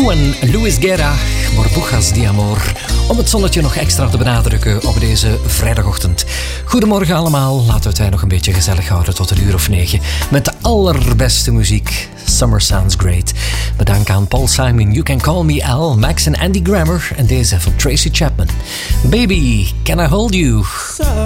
en Luis Guerra, Burbujas de Amor. Om het zonnetje nog extra te benadrukken op deze vrijdagochtend. Goedemorgen allemaal, laten we het nog een beetje gezellig houden tot 9:00. Met de allerbeste muziek, Summer Sounds Great. Bedankt aan Paul Simon, You Can Call Me Al, Max en Andy Grammer. En deze van Tracy Chapman. Baby, Can I Hold You?